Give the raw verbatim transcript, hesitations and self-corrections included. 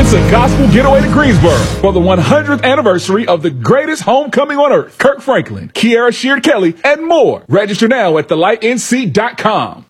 It's a gospel getaway to Greensboro for the one hundredth anniversary of the greatest homecoming on earth. Kirk Franklin, Kiara Sheard Kelly, and more. Register now at the light n c dot com.